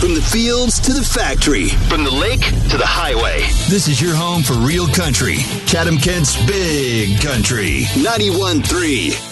From the fields to the factory. From the lake to the highway. This is your home for real country. Chatham-Kent's Big Country. 91.3